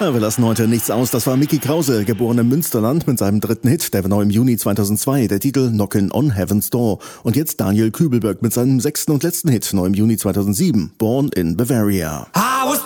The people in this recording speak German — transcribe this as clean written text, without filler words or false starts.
Ja, wir lassen heute nichts aus. Das war Mickey Krause, geboren im Münsterland, mit seinem dritten Hit. Der war neu im Juni 2002. Der Titel Knockin' on Heaven's Door. Und jetzt Daniel Kübelberg mit seinem sechsten und letzten Hit, neu im Juni 2007. Born in Bavaria.